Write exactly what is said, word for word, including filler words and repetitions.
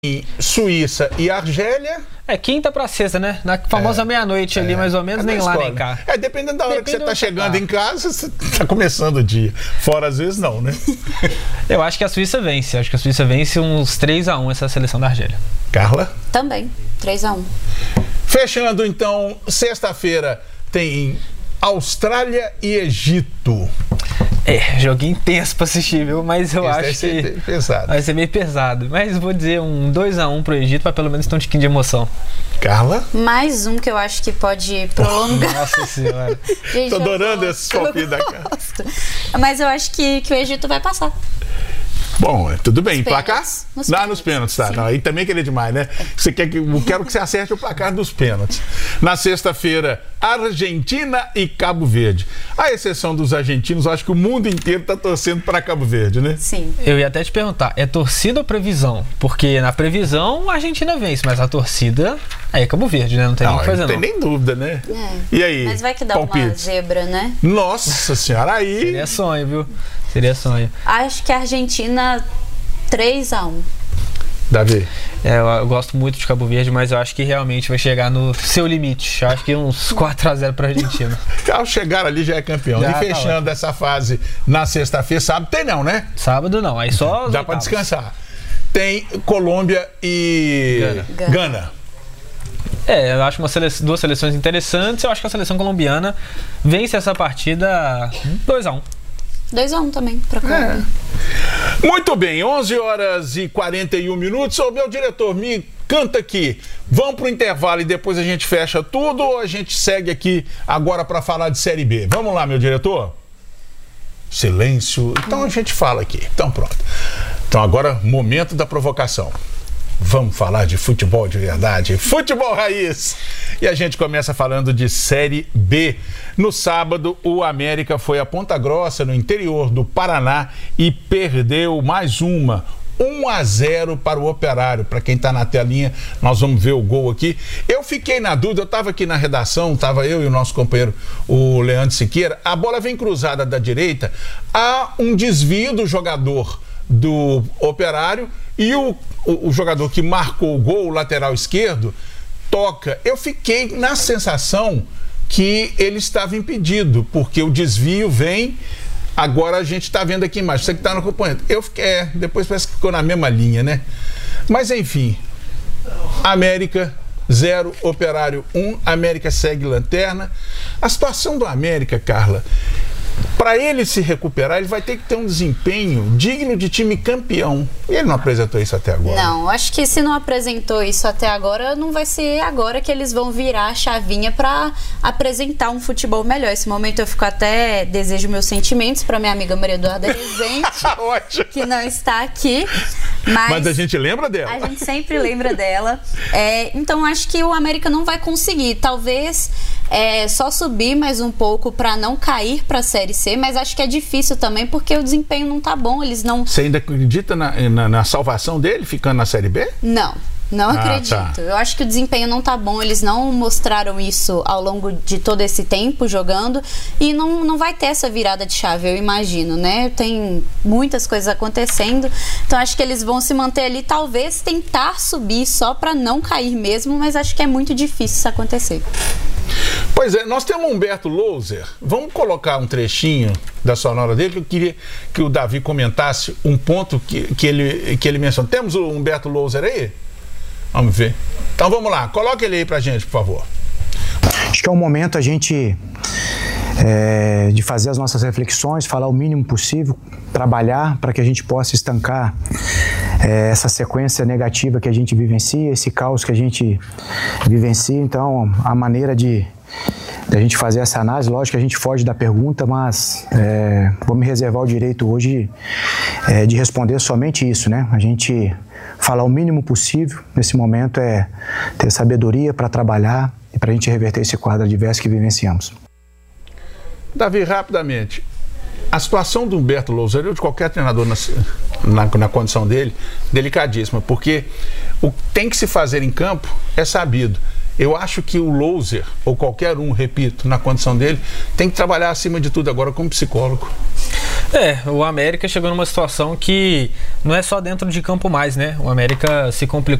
Em Suíça e Argélia. É quinta pra sexta, né? Na famosa é, meia-noite ali, é, mais ou menos, é nem lá nem cá. É, dependendo da hora Depende que você tá chegando tá. em casa, você tá começando o dia. Fora, às vezes, não, né? Eu acho que a Suíça vence. Acho que a Suíça vence uns três a um essa seleção da Argélia. Carla? Também, três a um. Fechando, então, sexta-feira tem Austrália e Egito. É, joguinho intenso pra assistir, viu? Mas eu Esse acho que bem pesado. vai ser meio pesado. Mas vou dizer um dois a um pro Egito pra pelo menos ter um tiquinho de emoção. Carla? Mais um que eu acho que pode prolongar. Nossa senhora. Gente, tô adorando esses palpites da Carla. Mas eu acho que, que o Egito vai passar. Bom, tudo bem. Nos placar? Pênaltis. Nos Não, pênaltis. nos pênaltis, tá. Não, aí também queria demais, né? Você quer que, eu quero que você acerte o placar dos pênaltis. Na sexta-feira, Argentina e Cabo Verde. À exceção dos argentinos, eu acho que o mundo inteiro tá torcendo para Cabo Verde, né? Sim. Eu ia até te perguntar, é torcida ou previsão? Porque na previsão a Argentina vence, mas a torcida aí é Cabo Verde, né? Não tem não, nem o que fazer, não. Não tem nem dúvida, né? É. E aí? Mas vai que dá palpite? uma zebra, né? Nossa senhora, aí... Seria sonho, viu? Seria sonho. Acho que a Argentina três a um. Davi? É, eu, eu gosto muito de Cabo Verde, mas eu acho que realmente vai chegar no seu limite. Eu acho que uns quatro a zero para a Argentina. Ao chegar ali já é campeão. Já e fechando tá essa fase na sexta-feira, sábado tem não, né? Sábado não, aí só dá para descansar. Tem Colômbia e Gana. Gana. Gana. É, eu acho uma sele... duas seleções interessantes. Eu acho que a seleção colombiana vence essa partida dois a um. dois a um também para Colômbia. É. Muito bem, onze horas e quarenta e um minutos. Ô, meu diretor, me canta aqui. Vamos pro intervalo e depois a gente fecha tudo ou a gente segue aqui agora para falar de Série B? Vamos lá, meu diretor? Silêncio. Então a gente fala aqui. Então pronto. Então agora, momento da provocação. Vamos falar de futebol de verdade, futebol raiz. E a gente começa falando de Série B. No sábado, o América foi a Ponta Grossa, no interior do Paraná, e perdeu mais uma. um a zero para o Operário. Para quem está na telinha, nós vamos ver o gol aqui. Eu fiquei na dúvida, eu estava aqui na redação, estava eu e o nosso companheiro, o Leandro Siqueira. A bola vem cruzada da direita, há um desvio do jogador do Operário e o, o, o jogador que marcou o gol, o lateral esquerdo, toca. Eu fiquei na sensação que ele estava impedido, porque o desvio vem, agora a gente está vendo aqui embaixo, você que está no acompanhamento. Eu fiquei, é, depois parece que ficou na mesma linha, né? Mas enfim, América zero, Operário um, América segue lanterna. A situação do América, Carla, para ele se recuperar, ele vai ter que ter um desempenho digno de time campeão. E ele não apresentou isso até agora. Não, acho que se não apresentou isso até agora, não vai ser agora que eles vão virar a chavinha para apresentar um futebol melhor. Esse momento eu fico até, desejo meus sentimentos para minha amiga Maria Eduarda Rezende, que não está aqui. Mas, mas a gente lembra dela. A gente sempre lembra dela. É, então acho que o América não vai conseguir. Talvez é, só subir mais um pouco para não cair para a Série C, mas acho que é difícil também porque o desempenho não tá bom. Eles não. Você ainda acredita na, na, na salvação dele ficando na Série B? Não. Não ah, acredito. Tá. Eu acho que o desempenho não tá bom. Eles não mostraram isso ao longo de todo esse tempo jogando e não, não vai ter essa virada de chave, eu imagino, né? Tem muitas coisas acontecendo. Então acho que eles vão se manter ali, talvez tentar subir só para não cair mesmo, mas acho que é muito difícil isso acontecer. Pois é, nós temos o Humberto Louser. Vamos colocar um trechinho da sonora dele, que eu queria que o Davi comentasse um ponto que, que, ele, que ele mencionou. Temos o Humberto Louser aí? Vamos ver. Então vamos lá, coloca ele aí pra gente, por favor. Acho que é o momento a gente é, de fazer as nossas reflexões, falar o mínimo possível, trabalhar para que a gente possa estancar é, essa sequência negativa que a gente vivencia, esse caos que a gente vivencia. Então, a maneira de a gente fazer essa análise, lógico que a gente foge da pergunta, mas é, vou me reservar o direito hoje é, de responder somente isso, né? A gente falar o mínimo possível nesse momento é ter sabedoria para trabalhar e para a gente reverter esse quadro adverso que vivenciamos. Davi, rapidamente, a situação do Humberto Louser, ou de qualquer treinador na, na, na condição dele, delicadíssima, porque o que tem que se fazer em campo é sabido. Eu acho que o Louser, ou qualquer um, repito, na condição dele, tem que trabalhar acima de tudo agora como psicólogo. É, o América chegou numa situação que não é só dentro de campo mais, né? O América se complicou